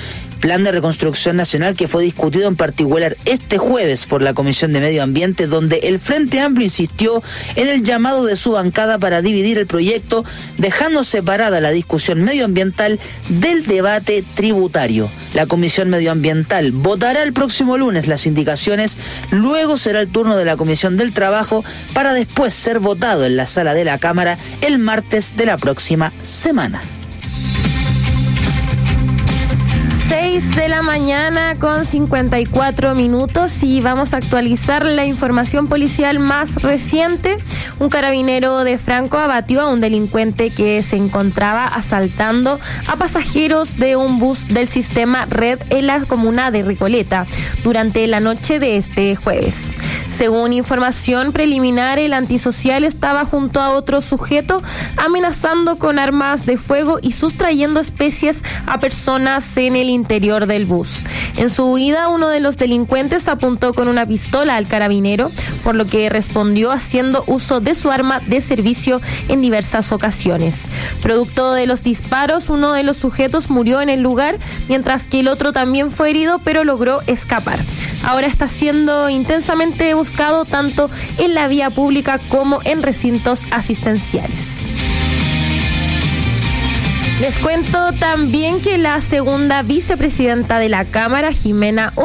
plan de reconstrucción nacional que fue discutido en particular este jueves por la Comisión de Medio Ambiente, donde el Frente Amplio insistió en el llamado de su bancada para dividir el proyecto, dejando separada la discusión medioambiental del debate tributario. La Comisión Medioambiental votará el próximo lunes las indicaciones, luego será el turno de la Comisión del Trabajo para después ser votado en la sala de la Cámara el martes de la próxima semana. 6 de la mañana con 54 minutos y vamos a actualizar la información policial más reciente. Un carabinero de Franco abatió a un delincuente que se encontraba asaltando a pasajeros de un bus del sistema Red en la comuna de Recoleta durante la noche de este jueves. Según información preliminar, el antisocial estaba junto a otro sujeto amenazando con armas de fuego y sustrayendo especies a personas en el interior del bus. En su huida, uno de los delincuentes apuntó con una pistola al carabinero, por lo que respondió haciendo uso de su arma de servicio en diversas ocasiones. Producto de los disparos, uno de los sujetos murió en el lugar, mientras que el otro también fue herido, pero logró escapar. Ahora está siendo intensamente buscado tanto en la vía pública como en recintos asistenciales. Les cuento también que la segunda vicepresidenta de la Cámara, Jimena